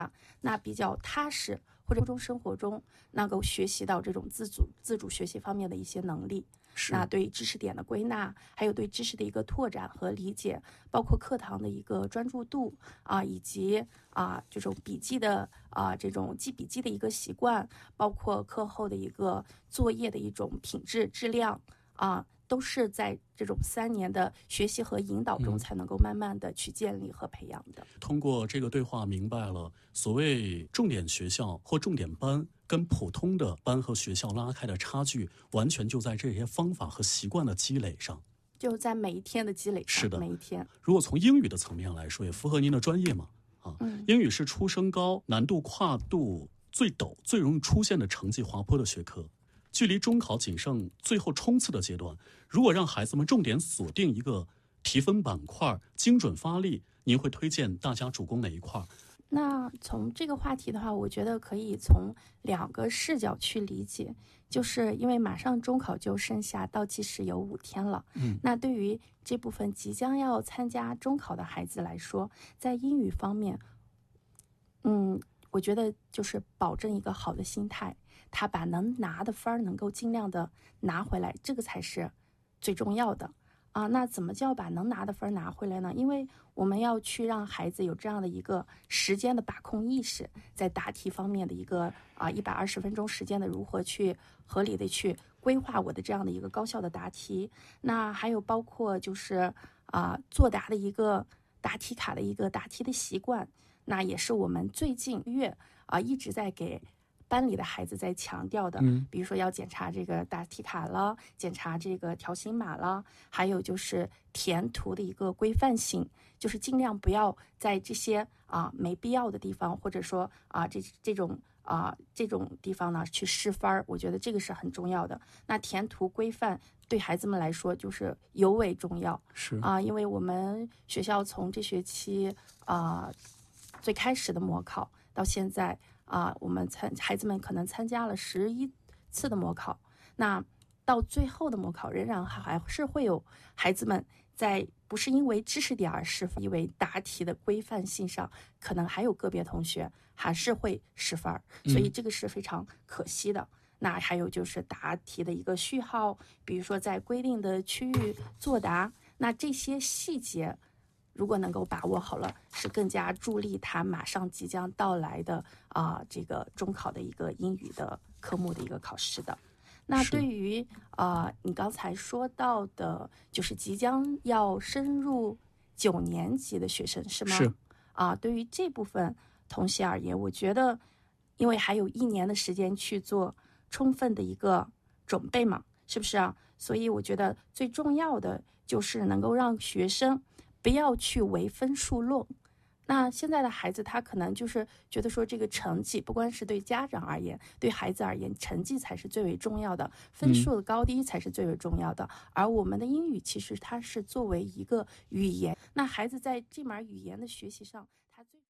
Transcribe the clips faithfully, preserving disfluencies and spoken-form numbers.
那比较踏实，或者中生活中能够学习到这种自主自主学习方面的一些能力。那对知识点的归纳，还有对知识的一个拓展和理解，包括课堂的一个专注度啊，以及啊这种笔记的啊这种记笔记的一个习惯，包括课后的一个作业的一种品质质量啊，都是在这种三年的学习和引导中才能够慢慢的去建立和培养的。 嗯、通过这个对话明白了，所谓重点学校或重点班跟普通的班和学校拉开的差距，完全就在这些方法和习惯的积累上， 就在每一天的积累上。 是的， 每一天。 如果从英语的层面来说，也符合您的专业嘛？啊， 嗯、 英语是出升高、难度跨度最陡、最容易出现的成绩滑坡的学科。距离中考仅剩最后冲刺的阶段，如果让孩子们重点锁定一个提分板块，精准发力，您会推荐大家主攻哪一块？ 那从这个话题的话，我觉得可以从两个视角去理解，就是因为马上中考就剩下倒计时有五天了， 嗯， 那对于这部分即将要参加中考的孩子来说，在英语方面，嗯，我觉得就是保证一个好的心态，他把能拿的分能够尽量的拿回来，这个才是最重要的。啊，那怎么叫把能拿的分拿回来呢？因为我们要去让孩子有这样的一个时间的把控意识，在答题方面的一个啊一百二十分钟时间的如何去合理的去规划我的这样的一个高效的答题。那还有包括就是啊作答的一个答题卡的一个答题的习惯，那也是我们最近月啊一直在给班里的孩子在强调的， 嗯， 比如说要检查这个答题卡了，检查这个条形码了，还有就是填图的一个规范性，就是尽量不要在这些啊没必要的地方，或者说啊这这种啊这种地方呢去失分，我觉得这个是很重要的。那填图规范对孩子们来说就是尤为重要， 是啊，因为我们学校从这学期啊最开始的模考到现在。啊，我们参孩子们可能参加了十一次的模考，那到最后的模考仍然还是会有孩子们在不是因为知识点而失分，因为答题的规范性上，可能还有个别同学还是会失分，所以这个是非常可惜的。嗯、那还有就是答题的一个序号，比如说在规定的区域作答，那这些细节。如果能够把握好了，是更加助力他马上即将到来的啊、呃、这个中考的一个英语的科目的一个考试的。那对于啊、呃、你刚才说到的，就是即将要升入九年级的学生是吗？ 是啊，对于这部分同学而言，我觉得因为还有一年的时间去做充分的一个准备嘛，是不是啊？所以我觉得最重要的就是能够让学生。不要去唯分数论。那现在的孩子他可能就是觉得说这个成绩不光是对家长而言，对孩子而言，成绩才是最为重要的，分数的高低才是最为重要的。嗯、而我们的英语其实它是作为一个语言，那孩子在这门语言的学习上，他最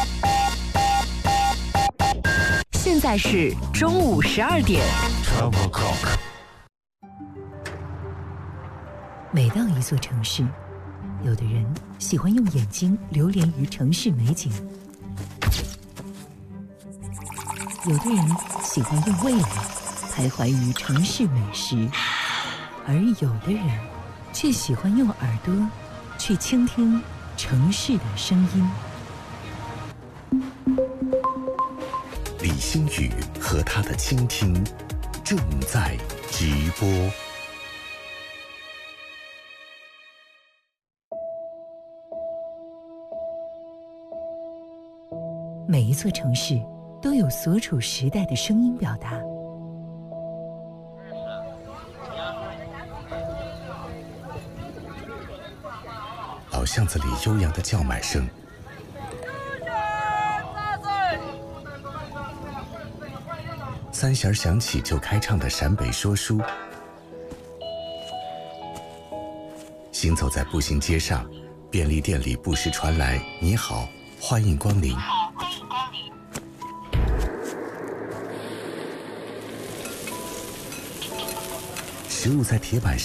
现在是中午十二点。每到一座城市，有的人喜欢用眼睛流连于城市美景，有的人喜欢用味蕾徘徊于城市美食，而有的人却喜欢用耳朵去倾听城市的声音。 李星宇和他的倾听正在直播。 每一座城市都有所处时代的声音表达。 老巷子里悠扬的叫卖声，三弦响起就开唱的陕北说书，行走在步行街上，便利店里不时传来“你好，欢迎光临”。食物在铁板上